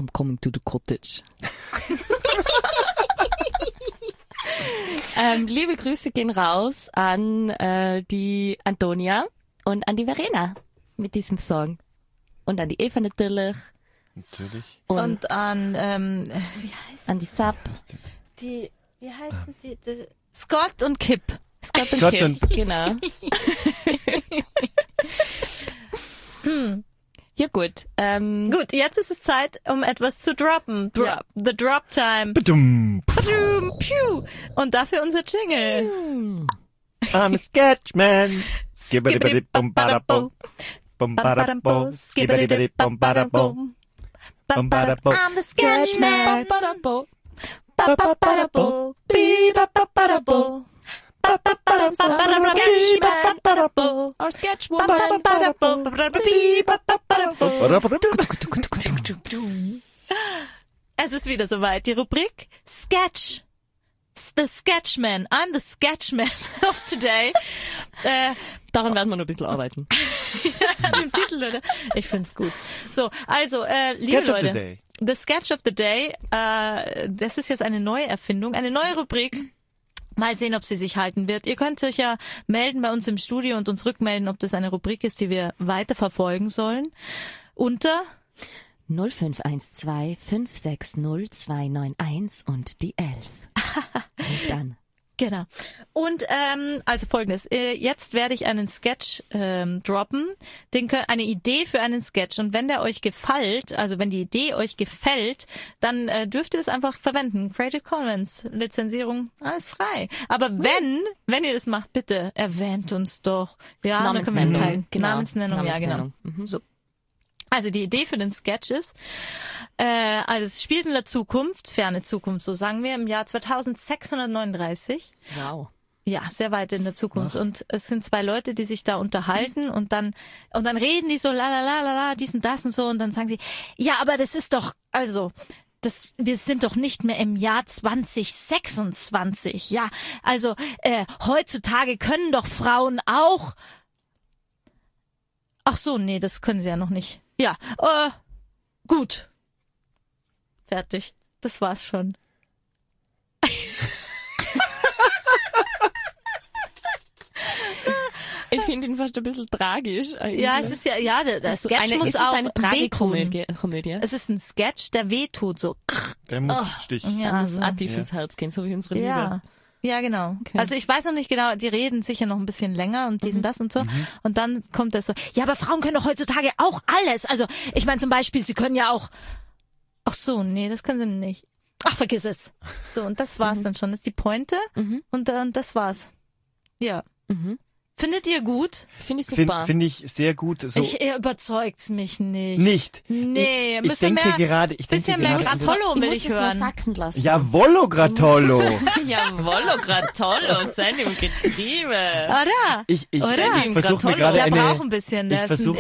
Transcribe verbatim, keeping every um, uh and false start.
I'm coming to the cottage. ähm, liebe Grüße gehen raus an äh, die Antonia und an die Verena mit diesem Song. Und an die Eva natürlich. Natürlich. Und, und an, ähm, wie heißt an die Sub. Die, wie heißen die, die? Scott und Kip. Scott und Scott Kip, und genau. hm. Ja gut. Ähm, gut, jetzt ist es Zeit, um etwas zu droppen. Drop, ja. The Drop Time. Badum. Badum, piu. Und dafür unser Jingle. I'm a Sketchman. Skibbidi bum badabo. Bum badabo. Skibbidi bum badabo. Bum badabo. I'm the Sketchman. Badabo. Ba-ba-ba-da-bo. Be-ba-ba-ba-da-bo. Our sketch woman. Es ist wieder soweit, die Rubrik Sketch. The Sketchman. I'm the Sketchman of today. Äh, Daran werden wir noch ein bisschen arbeiten. Ja, im Titel, oder? Ich find's gut. So, also, äh, liebe Sketch Leute. of the Day. The Sketch of the Day. Äh, das ist jetzt eine neue Erfindung, eine neue Rubrik. Mal sehen, ob sie sich halten wird. Ihr könnt euch ja melden bei uns im Studio und uns rückmelden, ob das eine Rubrik ist, die wir weiter verfolgen sollen. Unter null fünf eins zwei fünf sechs null zwei neun eins und die elf. Ruft an. Genau. Und ähm, also Folgendes. Äh, jetzt werde ich einen Sketch ähm, droppen, den könnt, eine Idee für einen Sketch. Und wenn der euch gefällt, also wenn die Idee euch gefällt, dann äh, dürft ihr es einfach verwenden. Creative Commons, Lizenzierung, alles frei. Aber wenn, wenn ihr das macht, bitte erwähnt uns doch. Ja, dann können wir es teilen. Genau. Namensnennung, Namensnennung, ja genau. Mhm. So. Also die Idee für den Sketch ist, äh, also es spielt in der Zukunft, ferne Zukunft, so sagen wir, im Jahr zweitausendsechshundertneununddreißig. Wow. Ja, sehr weit in der Zukunft. Ach. Und es sind zwei Leute, die sich da unterhalten und dann und dann reden die so la la la la la, dies und das und so und dann sagen sie, ja, aber das ist doch, also das, wir sind doch nicht mehr im Jahr zweitausendsechsundzwanzig. Ja, also äh, heutzutage können doch Frauen auch. Ach so, nee, das können sie ja noch nicht. Ja, äh, gut. Fertig. Das war's schon. Ich finde ihn fast ein bisschen tragisch eigentlich. Ja, es ist ja, ja, der, der Sketch eine, muss ist auch eine Tragikomödie. Komödie. Es ist ein Sketch, der wehtut, so. Der muss oh, stichen. Ja, Der muss so. auch tief Ja. ins Herz gehen, so wie unsere Liebe. Ja. Ja, genau. Okay. Also ich weiß noch nicht genau, die reden sicher noch ein bisschen länger und diesen, das und so. Mhm. Und dann kommt das so, ja, aber Frauen können doch heutzutage auch alles. Also ich meine zum Beispiel, sie können ja auch, ach so, nee, das können sie nicht. Ach, vergiss es. So, und das war's mhm. dann schon. Das ist die Pointe Mhm. und dann das war's. Ja. Mhm. Findet ihr gut? Finde ich Finde super. find ich sehr gut. So Ich, ihr überzeugt's mich nicht. nicht. Nee, ich, ein ich bisschen denke mehr, gerade, ich denke bisschen mehr gerade an das- Gratollo will ich ich muss es nur hören. sacken lassen. Jawollo, Gratollo. Jawollo, Gratollo, sein im Getriebe. Oder? Ich, ich, Oder? ich versuche mir gerade Der eine, braucht ein bisschen. ich Der ist ein versuche